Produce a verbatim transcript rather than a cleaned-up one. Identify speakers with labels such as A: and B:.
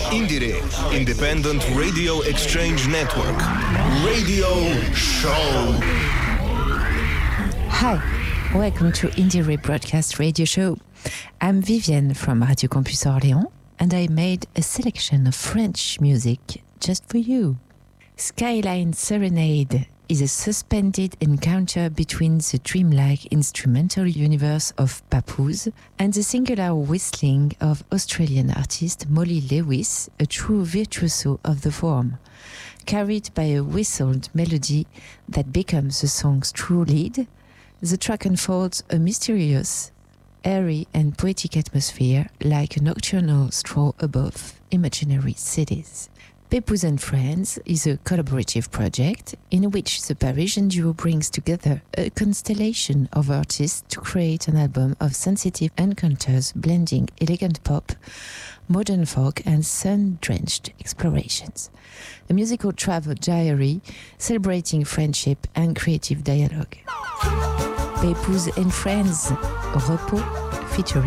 A: Indiere, Independent Radio Exchange Network. Radio Show.
B: Hi, welcome to Indiere Broadcast Radio Show. I'm Vivienne from Radio Campus Orléans, and I made a selection of French music just for you. Skyline Serenade is a suspended encounter between the dreamlike instrumental universe of Papoose and the singular whistling of Australian artist Molly Lewis, a true virtuoso of the form. Carried by a whistled melody that becomes the song's true lead, the track unfolds a mysterious, airy and poetic atmosphere like a nocturnal stroll above imaginary cities. Papoose and Friends is a collaborative project in which the Parisian duo brings together a constellation of artists to create an album of sensitive encounters blending elegant pop, modern folk and sun-drenched explorations. A musical travel diary celebrating friendship and creative dialogue. Papoose and Friends, Repos, featuring